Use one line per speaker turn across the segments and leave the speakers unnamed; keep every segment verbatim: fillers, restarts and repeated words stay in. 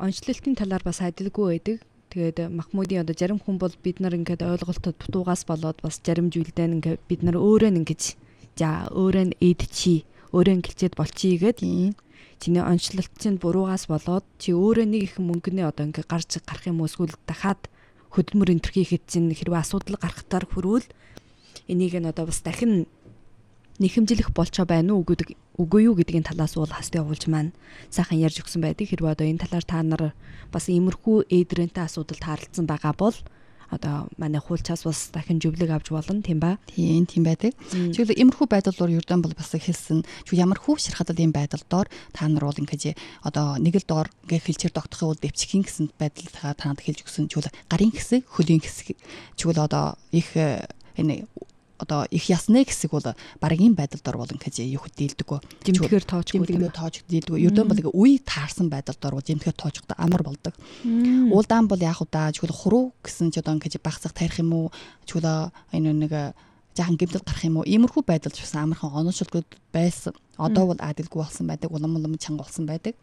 онцлолтын талаар бас адилгүй байдаг. Тэгээд Махмудын одоо зарим хүн бол бид нар ингээд ойлголтод дутуугаас болоод бас зарим зүйлдээ ингээд бид нар өөрөө ингэж за өөрөө нь эд чи өөрөө гэлцээд болчихъя гэдэг. Чиний онцлолт чинь буруугаас болоод чи өөрөө нэг их мөнгөний одоо ингээд гарч гарах юм уу эсвэл дахиад хөдөлмөр энтер хийхэд чинь хэрвээ асуудал гарахтаар хүрвэл энийг нь одоо бас дахин нэхэмжлэх болчоо байна уу гэдэг үгүй юу гэдгийн талаас уул хаст явуулж маань сайхан ярьж өгсөн байдаг. Хэрвээ одоо энэ талаар та нар бас иймэрхүү эдрэнтэй асуудалд харалцсан байгаа бол одоо манай хуулчаас бас дахин зөвлөг авч болно тийм ба.
Тийм тийм байдаг. Чиглэл иймэрхүү байдал доор Ердөн бол бас хэлсэн. Чи ямар хүү ширхадал ийм байдал доор та нар бол ингэж одоо нэг л доор ингээ хэлчээр тогтохын бол дэвчгийн гэсэн байдал та танд хэлж өгсөн. Чиглэл гарын хэсэг, хөлийн хэсэг чиглэл одоо их энэ одоо их ясны хэсэг бол баг ийм байдал дор бол ингэж юу хөдөлдөг.
Жимтгэр тоочгүй
тийм тоож дийлдэг. Ердөө бол үе таарсан байдал дор жимтгэр тоожтой амар болдог. Уулдаан бол яг удаа чиглэл хуруу гэсэн ч одоо ингэж багцах тарих юм уу? Чиглэл энэ нэг жаахан гэмтэл гарах юм уу? Иймэрхүү байдал ч бас амархан оношилгод байсан. Одоо бол адилгүй болсон байдаг. Улам улам чанга болсон байдаг.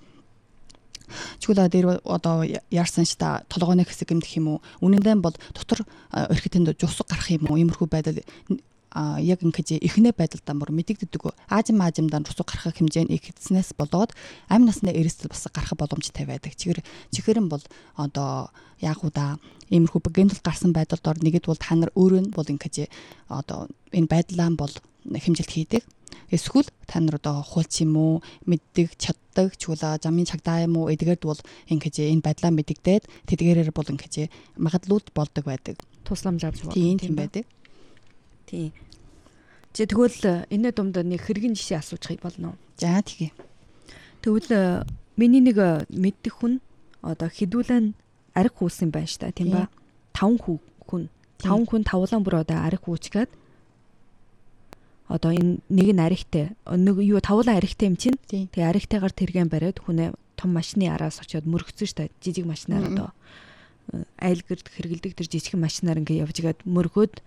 Чиглэл дээр одоо яарсан ш та толгойн хэсэг гэмтэх юм уу? Үнэндээ бол дотор орхитэнд жусаг гарах юм уу? Иймэрхүү байдал а яг ингэж эхнээ байдалдаа мөр мэдэгддэг. Аажим аажимдаа русуу гарах хэмжээ нь ихснээс болоод амь насны эрсдэл бас гарах боломжтой байдаг. Чихэр чихэрэн бол одоо яг удаа иймэрхүү гэмтэл гарсан байдалд ор нэгэд бол та нар өөрөө нь бол ингэж одоо энэ байдлаан бол хэмжилт хийдэг. Эсвэл та нар одоо хуулч юм уу мэддэг чаддаг чуулаа замын чагдаа юм уу эдгээрд бол ингэж энэ байдлаа мэдэгдээд тэдгээрээр бол ингэж магадлууд болдог байдаг.
Тусламж авч
болно. Тийм тийм байдаг.
Тийм. Чи тэгвэл энэ дунд нэг хэргийн жишээ асуучих болно уу?
За тэгье.
Тэгвэл миний нэг мэддэг хүн одоо хідүүлэн ариг хүүсэн байна ш та тийм ба? таван хүү хүн. таван хүн тавлан бүр одоо ариг хүүчгээд одоо энэ нэг нь аригтай нэг юу тавлан аригтай юм чинь. Тэгээ аригтайгаар тэргэн бариад хүнээ том машины араас очиод мөргөцсөн ш та жижиг машинаар одоо айлгэрд хэргэлдэг тэр жижиг машинаар ингээ явж игээд мөргөөд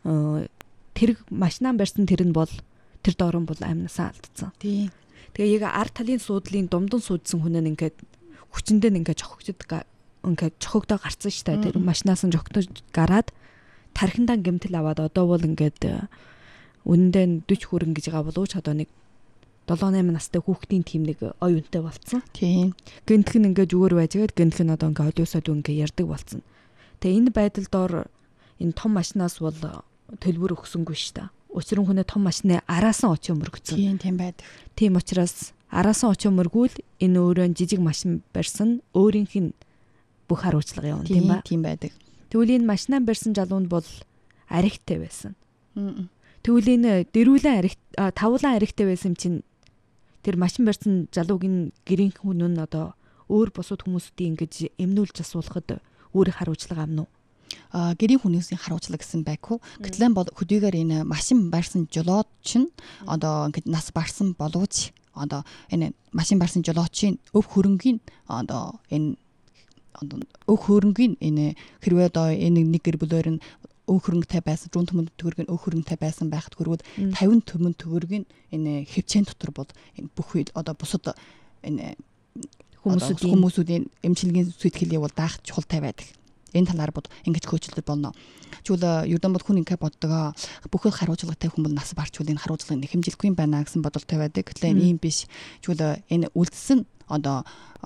тэр машинаа барьсан тэр нь бол тэр доорн бол амнасаа алдсан.
Тийм.
Тэгээ яг ард талын суудлын думдан суудсан хүн нь ингээд хүчэндээ ингээд жохогдод ингээд жохогдоо гарцсан ш та тэр машинаас нь жохогдож гараад тархиндаа гэмтэл аваад одоо бол ингээд үнэндээ дөрвөн хүрэн гэж байгаа боловч одоо нэг долоо найман настай хүүхдийн тим нэг ой үнтэй болцсон.
Тийм.
Гэнтэх нь ингээд зүгээр байжгаад гэнтэх нь одоо ингээд олиосоод ингээд ярддаг болцсон. Тэгээ энэ байдал доор энэ том машинаас бол төлбөр өгсөнгүй ш та. Учир нь хүнээ том машины араасан очио мөргөцсөн.
Тийм тийм байдаг.
Тийм учраас араасан очио мөргүүл энэ өөрөө жижиг машин барьсан өөрийнх нь бүх хариуцлага явна тийм ба.
Тийм байдаг.
Тэгвэл энэ машинаа барьсан жалуунд бол аригтай байсан. Тэгвэл энэ дэрүүлэн ариг тавлан аригтай байсан чинь тэр машин барьсан залуугийн гэрийн хүн нь одоо өөр бусад хүмүүсийн ингэж эмнүүлж асуулахад өөр хариуцлага авна уу?
А гэрийн хүмүүсийн харуулчлага гэсэн байхуу. Гэтэл бол хөдийгээр энэ машин барьсан жолоод чинь одоо ингээд нас барсан боловч одоо энэ машин барьсан жолоочийн өв хөрөнгийн одоо энэ одоо өв хөрөнгийн энэ хэрвээ одоо энэ нэг гэр бүлээр нь өв хөрөнгөтэй байсан, зүүн төмөнд төгрөг нь өв хөрөнгөтэй байсан байхад хөрвөл тавин төмөнд төгрөг нь энэ хөвчэн дотор бол энэ бүх үед одоо бусад энэ хүмүүсүүдийн хүмүүсүүдийн эмчилгээний сүйтгэлийн бол даах чухалтай байдаг. Энэ талаар бод ингэж хөөцөлдөд болно. Чүл ердөн бод хүн ингэ боддог бүхэл харуулжлагатай хүмүүс нас барчвал энэ харуулжлага нэхэмжилгүй юм байна гэсэн бодолтой байдаг. Гэтэл энэ юм биш. Чүл энэ үлдсэн одоо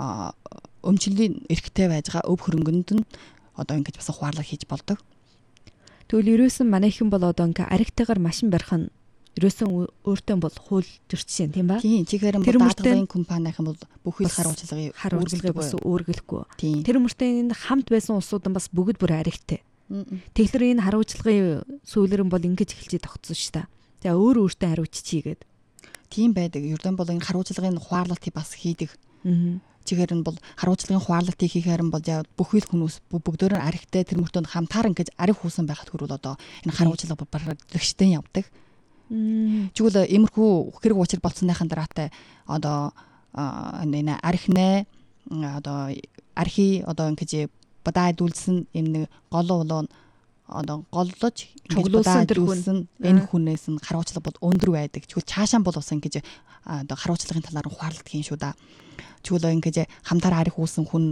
өмчлөлийн эрхтэй байж байгаа өв хөрөнгөнд нь одоо ингэж бас хуваарлага хийж болдог.
Тэгвэл ерөөсөн манайхан бол одоо ингээ аригтайгаар машин барих нь ерөөсөн өөртөө бол хууль зөрчсөн тийм ба?
Тийм, чихээр нь даатгалын компанийн бол бүхэл харуулжлагыг
харуулжлагыг бас өөргөлөхгүй. Тэр мөртөө энэ хамт байсан улсууд нь бас бүгд бүр аригтай. Тэгэхээр энэ харуулжлагын сүүлэрэн бол ингэж эхэлж тогтсон ш та. Тэгээ өөр өөртөө хариуцчихъя гээд.
Тийм байдаг. Ердөн бол энэ харуулжлагын хуваарлалтыг бас хийдэг. Чихээр нь бол харуулжлагын хуваарлалтыг хийхээр нь бол бүхэл хүмүүс бүгдөө нь аригтай тэр мөртөө хамтаар ингэж ариг хуусан байхад хөрвөл одоо энэ харуулжлага бараг зэгштэй явдаг. Чүгэл эмэрхүү хэрэг учир болцсныхан дараатай одоо энэ архинэ одоо архи одоо ингэж бадайдуулсан юм нэг гол улуун одоо голлож
чуглуулсан тэр хүн
энэ хүнээс нь харуулчлага бол өндөр байдаг. Чүгэл цаашаа бол бас ингэж одоо харуулчлагын талаар нь хуарлалт хийн шүү да. Чүгэл ингэж хамтаар арих үүсэн хүн